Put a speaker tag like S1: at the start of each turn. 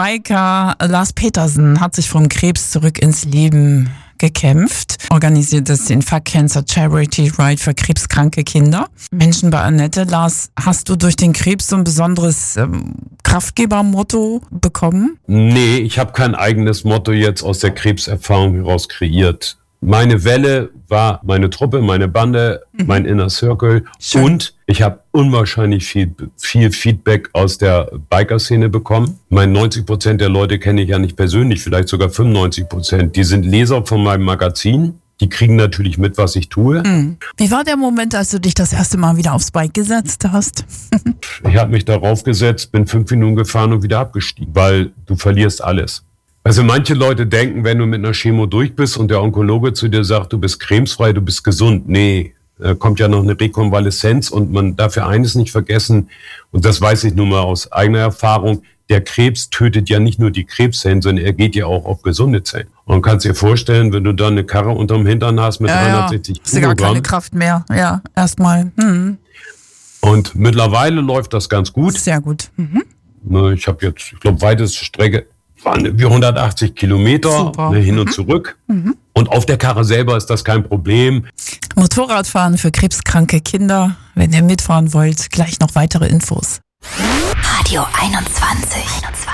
S1: Biker Lars Petersen hat sich vom Krebs zurück ins Leben gekämpft, organisiert es den Fuck Cancer Charity Ride für krebskranke Kinder. Menschen bei Annette. Lars, hast du durch den Krebs so ein besonderes Kraftgebermotto bekommen?
S2: Nee, ich habe kein eigenes Motto jetzt aus der Krebserfahrung heraus kreiert. Meine Welle war meine Truppe, meine Bande, mein Inner Circle.
S1: Schön.
S2: Und ich habe unwahrscheinlich viel Feedback aus der Biker-Szene bekommen. 90% der Leute kenne ich ja nicht persönlich, vielleicht sogar 95%. Die sind Leser von meinem Magazin. Die kriegen natürlich mit, was ich tue.
S1: Wie war der Moment, als du dich das erste Mal wieder aufs Bike gesetzt hast?
S2: Ich habe mich darauf gesetzt, bin 5 Minuten gefahren und wieder abgestiegen, weil du verlierst alles. Also manche Leute denken, wenn du mit einer Chemo durch bist und der Onkologe zu dir sagt, du bist krebsfrei, du bist gesund. Nee, da kommt ja noch eine Rekonvaleszenz und man darf ja eines nicht vergessen, und das weiß ich nun mal aus eigener Erfahrung, der Krebs tötet ja nicht nur die Krebszellen, sondern er geht ja auch auf gesunde Zellen. Und kannst dir vorstellen, wenn du dann eine Karre unterm Hintern hast mit 360
S1: hast du gar keine Kraft mehr. Ja, erstmal.
S2: Und mittlerweile läuft das ganz gut.
S1: Sehr gut.
S2: Ich habe jetzt, ich glaube, weiteste Strecke waren wie 180 Kilometer hin und zurück. Und auf der Karre selber ist das kein Problem.
S1: Motorradfahren für krebskranke Kinder. Wenn ihr mitfahren wollt, gleich noch weitere Infos.
S3: Radio 21.